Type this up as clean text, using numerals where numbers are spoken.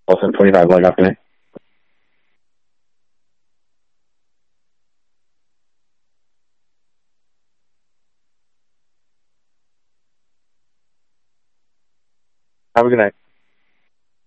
Also 25 leg off tonight. Have a good night.